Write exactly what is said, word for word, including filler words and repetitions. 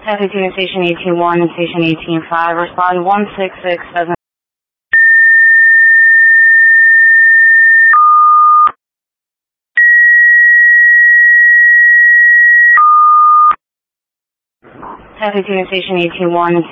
Taxi to Station eighteen one and Station eighteen five, respond one six six seven. Taxi to Station eighteen one and